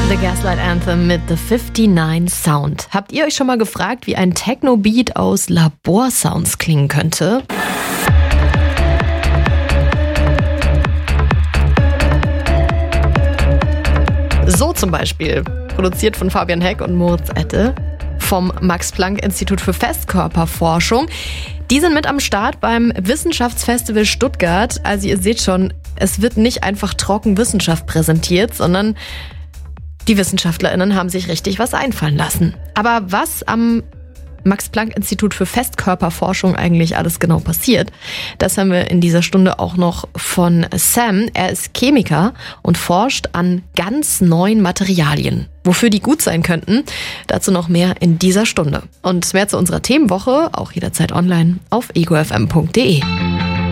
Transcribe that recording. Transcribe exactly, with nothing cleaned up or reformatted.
The Gaslight Anthem mit The fifty-nine Sound. Habt ihr euch schon mal gefragt, wie ein Techno-Beat aus Laborsounds klingen könnte? So zum Beispiel, produziert von Fabian Heck und Moritz Ette vom Max-Planck-Institut für Festkörperforschung. Die sind mit am Start beim Wissenschaftsfestival Stuttgart. Also ihr seht schon, es wird nicht einfach trocken Wissenschaft präsentiert, sondern die WissenschaftlerInnen haben sich richtig was einfallen lassen. Aber was am Max-Planck-Institut für Festkörperforschung eigentlich alles genau passiert, das haben wir in dieser Stunde auch noch von Sam. Er ist Chemiker und forscht an ganz neuen Materialien. Wofür die gut sein könnten, dazu noch mehr in dieser Stunde. Und mehr zu unserer Themenwoche, auch jederzeit online auf ego f m punkt d e.